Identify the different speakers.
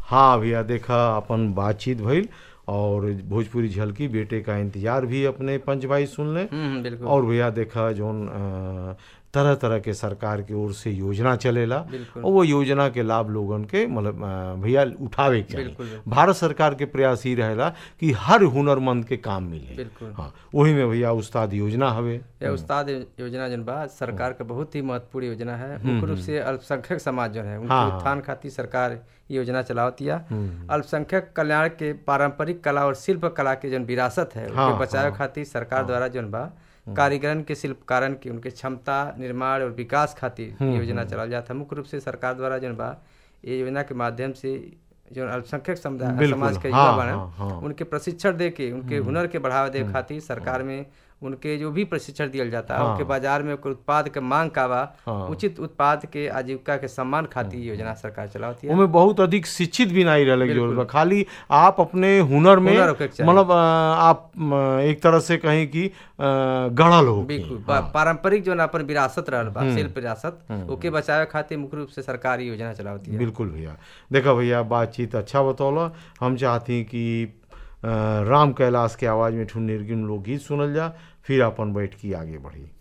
Speaker 1: हाँ भैया, देखा अपन बातचीत भइल और भोजपुरी झलकी बेटे का इंतजार भी अपने पंच भाई सुन लें।
Speaker 2: बिल्कुल
Speaker 1: और भैया देखा जोन तरह तरह के सरकार की ओर से योजना चलेला
Speaker 2: बिल्कुल
Speaker 1: और वो योजना के लाभ लोगन के मतलब भैया उठावे के चाहिए।
Speaker 2: बिल्कुल बिल्कुल
Speaker 1: भारत सरकार के प्रयास ही रहेला कि हर हुनरमंद के काम मिले।
Speaker 2: बिल्कुल।
Speaker 1: हाँ, वही में भैया उस्ताद योजना हवे।
Speaker 2: यह उस्ताद योजना जन बा सरकार का बहुत ही महत्वपूर्ण योजना है। मुख्य रूप से अल्पसंख्यक समाज जो है उनके उत्थान खातिर सरकार ये योजना चलावतिया। अल्पसंख्यक कल्याण के पारंपरिक कला और शिल्प कला के जन विरासत है उनके बचाव खातिर सरकार द्वारा जन बा कारीगरन के शिल्पकारन की उनके क्षमता निर्माण और विकास खातिर योजना चलाल जाता है। मुख्य रूप से सरकार द्वारा जन बा ये योजना के माध्यम से जो अल्पसंख्यक समुदाय समाज के युवा बने उनके प्रशिक्षण दे के उनके हुनर के बढ़ावा दे खातिर सरकार में उनके जो भी प्रशिक्षण दिया जाता है उनके बाजार में उत्पाद के मांग का बा उचित उत्पाद के आजीविका के सम्मान खातिर योजना सरकार चलाती है।
Speaker 1: उनमें बहुत अधिक शिक्षित भी नहीं रहे जरूरत बा, खाली आप अपने हुनर में मतलब आप एक तरह से कहें कि गढ़ल हो।
Speaker 2: बिल्कुल पारंपरिक जो अपन विरासत रहल बा शिल्प विरासत ओके बचावे खातिर मुख्य रूप से सरकार योजना चलाती है।
Speaker 1: बिल्कुल भैया, देखा भैया बातचीत अच्छा बतौला। हम चाहती कि राम कैलाश के आवाज़ में ठुन निर्गुण लोकगीत सुनल जा, फिर अपन बैठ के आगे बढ़ी।